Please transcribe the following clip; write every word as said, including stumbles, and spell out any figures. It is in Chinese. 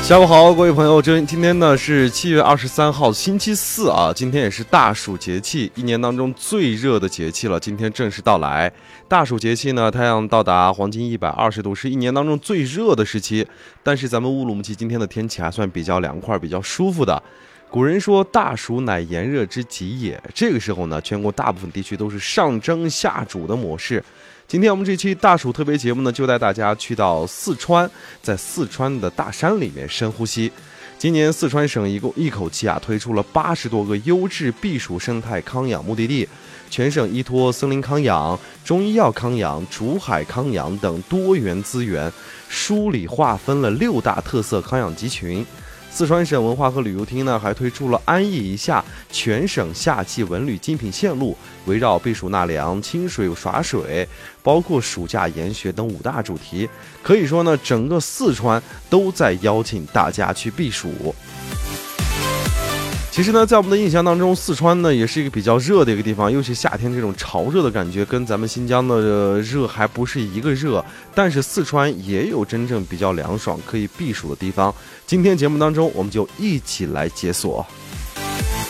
下午好，各位朋友，这今天呢是七月二十三号星期四啊，今天也是大暑节气，一年当中最热的节气了，今天正式到来。大暑节气呢，太阳到达黄金一百二十度，是一年当中最热的时期。但是咱们乌鲁木齐今天的天气还算比较凉快，比较舒服的。古人说大暑乃炎热之极也，这个时候呢，全国大部分地区都是上蒸下煮的模式。今天我们这期大暑特别节目呢，就带大家去到四川，在四川的大山里面深呼吸。今年四川省一共一口气啊推出了八十多个优质避暑生态康养目的地，全省依托森林康养、中医药康养、竹海康养等多元资源，梳理划分了六大特色康养集群。四川省文化和旅游厅呢，还推出了安逸一下全省夏季文旅精品线路，围绕避暑纳凉、清水耍水，包括暑假研学等五大主题。可以说呢，整个四川都在邀请大家去避暑。其实呢，在我们的印象当中，四川呢也是一个比较热的一个地方，尤其夏天这种潮热的感觉，跟咱们新疆的热还不是一个热。但是四川也有真正比较凉爽可以避暑的地方。今天节目当中，我们就一起来解锁。